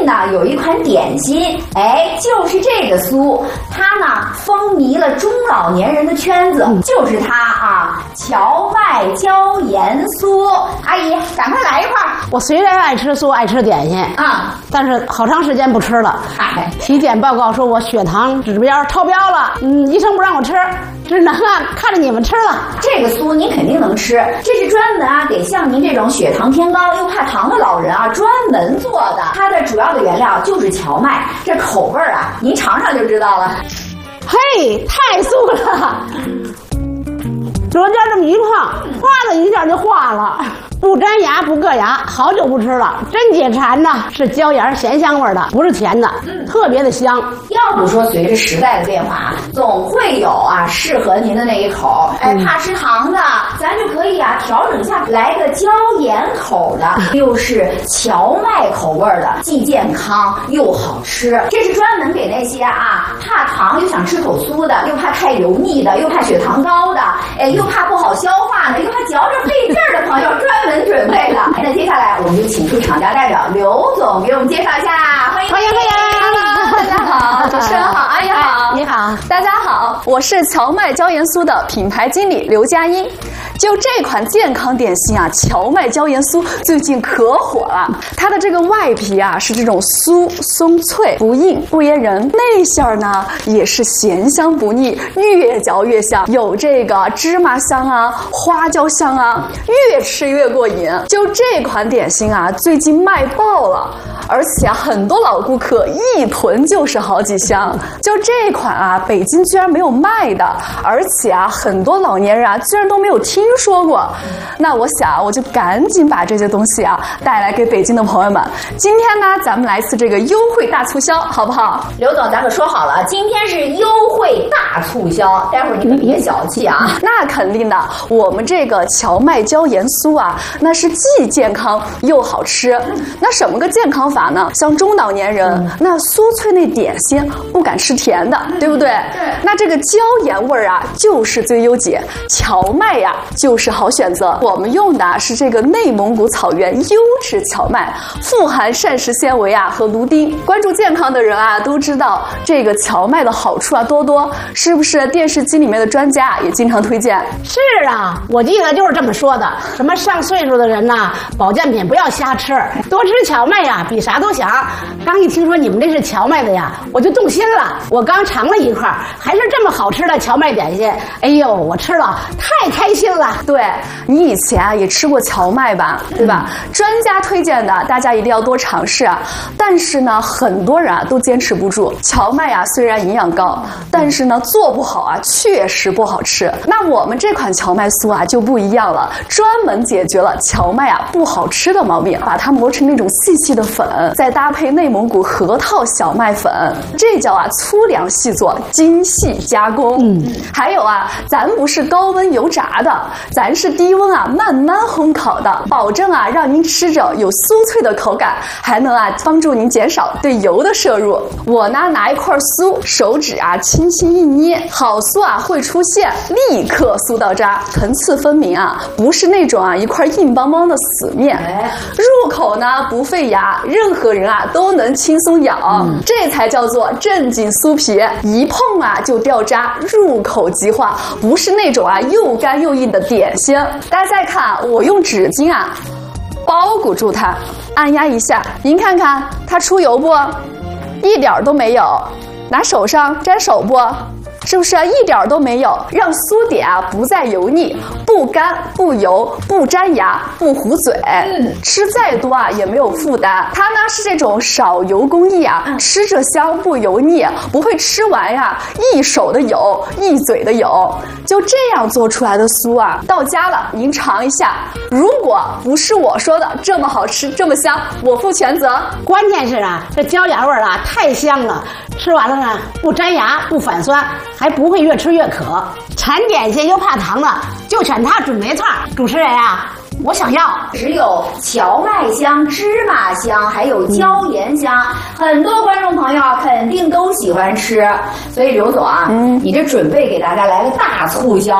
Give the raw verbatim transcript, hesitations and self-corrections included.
近呢有一款点心，哎，就是这个酥，它呢风靡了中老年人的圈子，嗯、就是它啊，荞麦椒盐酥。阿姨，赶快来一块。 我虽然爱吃酥，爱吃点心啊，但是好长时间不吃了。哎，体检报告说我血糖指标超标了，嗯，医生不让我吃，只能啊看着你们吃了。 这个酥您肯定能吃，这是专门啊给像您这种血糖偏高又怕糖的老人啊专门做的。它的主要的原料就是荞麦，这口味啊，您尝尝就知道了。 嘿，太酥了！舌尖这么一碰，哗的一下就化了，不粘牙不硌牙，好久不吃了，真解馋呐！是椒盐咸香味的，不是甜的，嗯、特别的香。 要不说随着时代的变化，总会有啊适合您的那一口。哎，怕吃糖的，咱就可以啊调整一下，来个椒盐口的，又是荞麦口味的，既健康又好吃。这是专门给那些啊怕糖又想吃口酥的，又怕太油腻的，又怕血糖高的，哎，又怕不好消化的，又怕嚼着费劲儿的朋友专门准备的。那接下来我们就请出厂家代表刘总给我们介绍一下，欢迎欢迎欢迎！ 大家好，主持人好，阿姨好， 你好， 大家好，我是荞麦椒盐酥的品牌经理刘佳音。就这款健康点心啊，荞麦椒盐酥最近可火了。它的这个外皮啊是这种酥松脆不硬不噎人，内馅呢也是咸香不腻，越嚼越香，有这个芝麻香啊、花椒香啊，越吃越过瘾。就这款点心啊，最近卖爆了。而且啊，很多老顾客一囤就是好几箱。就这款啊，北京居然没有卖的，而且啊，很多老年人啊，居然都没有听说过。那我想，我就赶紧把这些东西啊带来给北京的朋友们。今天呢，咱们来一次这个优惠大促销，好不好？ 刘总，咱可说好了，今天是优惠大促销，待会儿你可别小气啊。 那肯定的，我们这个荞麦椒盐酥啊，那是既健康又好吃。那什么个健康法？像中老年人，嗯、那酥脆那点心不敢吃甜的，嗯、对不对？ 对。 那这个椒盐味儿啊，就是最优解，荞麦呀、啊、就是好选择。我们用的是这个内蒙古草原优质荞麦，富含膳食纤维啊和芦丁。关注健康的人啊都知道这个荞麦的好处啊多多，是不是？电视机里面的专家也经常推荐。 是啊，我记得就是这么说的。什么上岁数的人呐、啊，保健品不要瞎吃，多吃荞麦呀、啊，比啥都想。刚一听说你们这是荞麦的呀，我就动心了。我刚尝了一块，还是这么好吃的荞麦点心。哎呦，我吃了太开心了。 对，你以前啊也吃过荞麦吧，对吧？嗯、专家推荐的，大家一定要多尝试啊。但是呢，很多人啊都坚持不住。荞麦啊虽然营养高，但是呢做不好啊确实不好吃。那我们这款荞麦酥啊就不一样了，专门解决了荞麦啊不好吃的毛病，把它磨成那种细细的粉，再搭配内蒙古核桃小麦粉，这叫啊粗粮细做，精细加工。嗯，还有啊，咱不是高温油炸的，咱是低温啊慢慢烘烤的，保证啊让您吃着有酥脆的口感，还能啊帮助您减少对油的摄入。我呢拿一块酥，手指啊轻轻一捏，好酥啊会出现，立刻酥到渣，层次分明啊，不是那种啊一块硬邦邦的死面。入口呢不费牙，任何人啊都能轻松咬，嗯、这才叫做正经酥皮，一碰啊就掉渣，入口即化，不是那种啊又干又硬的点心。大家再看，我用纸巾啊包裹住它，按压一下，您看看它出油不？一点都没有。拿手上沾手不？是不是啊？一点都没有，让酥点啊不再油腻，不干不油，不粘牙，不糊嘴。嗯，吃再多啊也没有负担。它呢是这种少油工艺啊，嗯、吃着香不油腻，不会吃完呀一手的油一嘴的油。就这样做出来的酥啊，到家了您尝一下。如果不是我说的这么好吃这么香，我负全责。 关键是啊，这椒盐味啊太香了，吃完了呢不粘牙不反酸。还不会越吃越渴，馋点心又怕糖的，就选它准没错。主持人啊，我想要只有荞麦香、芝麻香，还有椒盐香，嗯、很多观众朋友肯定都喜欢吃。所以刘总啊，嗯，你这准备给大家来个大促销。